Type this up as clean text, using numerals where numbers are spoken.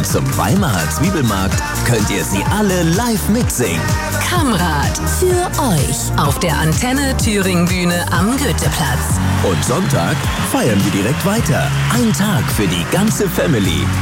zum Weimarer Zwiebelmarkt könnt ihr sie alle live mitsingen. Kammrad, für euch auf der Antenne Thüringen Bühne am Goetheplatz. Und Sonntag feiern wir direkt weiter. Ein Tag für die ganze Family.